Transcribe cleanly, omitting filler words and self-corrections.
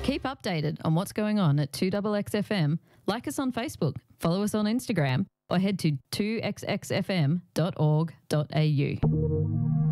Keep updated on what's going on at 2XXFM. Like us on Facebook, follow us on Instagram, or head to 2xxfm.org.au.